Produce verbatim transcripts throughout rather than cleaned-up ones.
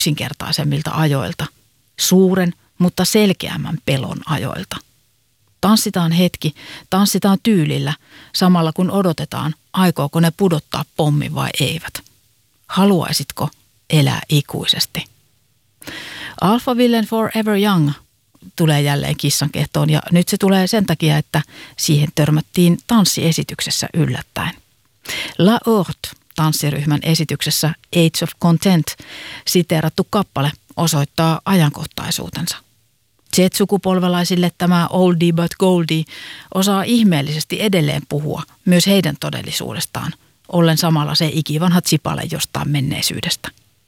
yksinkertaisemmilta ajoilta, suuren, mutta selkeämmän pelon ajoilta. Tanssitaan hetki, tanssitaan tyylillä, samalla kun odotetaan, aikooko ne pudottaa pommin vai eivät. Haluaisitko elää ikuisesti? Alphaville Forever Young tulee jälleen kissankehtoon ja nyt se tulee sen takia, että siihen törmättiin tanssiesityksessä yllättäen. La Horte tanssiryhmän esityksessä Age of Content siteerattu kappale osoittaa ajankohtaisuutensa. Z-sukupolvelaisille tämä oldie but goldie osaa ihmeellisesti edelleen puhua myös heidän todellisuudestaan, ollen samalla se ikivanha tsipale jostain menneisyydestä.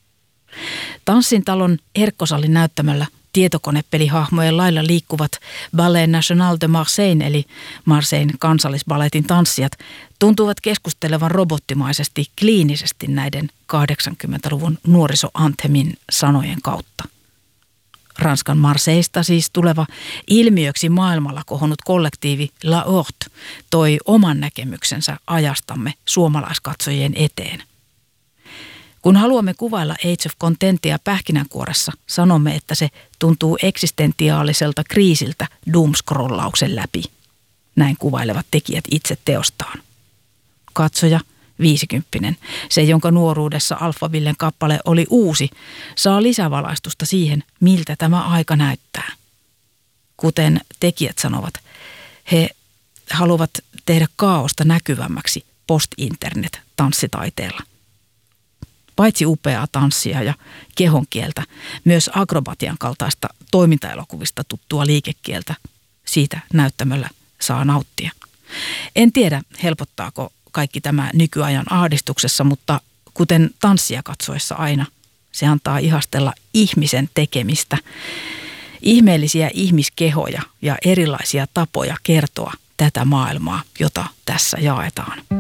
Tanssintalon Erkkosalin näyttämöllä tietokonepelihahmojen lailla liikkuvat Ballet National de Marseille eli Marseille kansallisballetin tanssijat tuntuvat keskustelevan robottimaisesti kliinisesti näiden kahdeksankymmentäluvun nuorisoanthemin sanojen kautta. Ranskan Marseista siis tuleva ilmiöksi maailmalla kohonnut kollektiivi La Horte toi oman näkemyksensä ajastamme suomalaiskatsojien eteen. Kun haluamme kuvailla Age of Contentia pähkinänkuoressa, sanomme, että se tuntuu eksistentiaaliselta kriisiltä doomscrollauksen läpi. Näin kuvailevat tekijät itse teostaan. Katsoja, viisikymppinen, se jonka nuoruudessa Alphavillen kappale oli uusi, saa lisävalaistusta siihen, miltä tämä aika näyttää. Kuten tekijät sanovat, he haluavat tehdä kaaosta näkyvämmäksi post-internet-tanssitaiteella. Paitsi upeaa tanssia ja kehonkieltä, myös akrobatian kaltaista toimintaelokuvista tuttua liikekieltä siitä näyttämöllä saa nauttia. En tiedä, helpottaako kaikki tämä nykyajan ahdistuksessa, mutta kuten tanssia katsoessa aina, se antaa ihastella ihmisen tekemistä, ihmeellisiä ihmiskehoja ja erilaisia tapoja kertoa tätä maailmaa, jota tässä jaetaan.